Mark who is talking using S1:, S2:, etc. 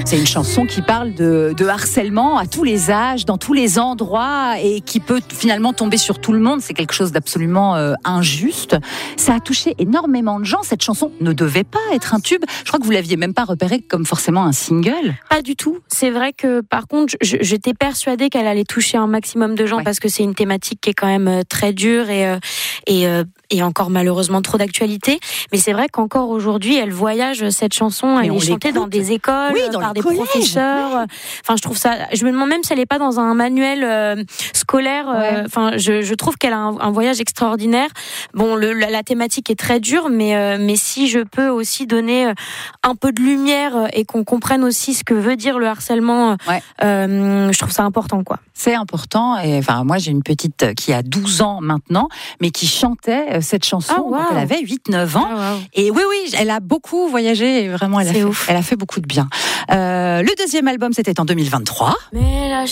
S1: C'est une chanson qui parle de harcèlement à tous les âges, dans tous les endroits et qui peut finalement tomber sur tout le monde. C'est quelque chose d'absolument injuste. Ça a touché énormément de gens. Cette chanson ne devait pas être un tube. Je crois que vous l'aviez même pas repérée comme forcément un single.
S2: Pas du tout. C'est vrai que par contre, j'étais persuadée qu'elle allait toucher un maximum de gens parce que c'est une thématique qui est quand même très dure et encore malheureusement trop d'actualité. Mais c'est vrai qu'encore aujourd'hui, elle voyage cette chanson. Elle est chantée dans des écoles, par des professeurs. Enfin, je trouve ça. Je me demande même si elle n'est pas dans un manuel scolaire. Enfin, je trouve qu'elle a un voyage extraordinaire. Bon, la thématique est très dure, mais si je peux aussi donner un peu de lumière et qu'on comprenne aussi ce que veut dire le harcèlement, je trouve ça important, quoi.
S1: C'est important. Et enfin, moi, j'ai une petite qui a 12 ans maintenant, mais qui chantait cette chanson quand elle avait 8-9 ans. Et oui, elle a beaucoup voyagé. Et vraiment, elle a fait beaucoup de bien. Le deuxième album, c'était en 2023.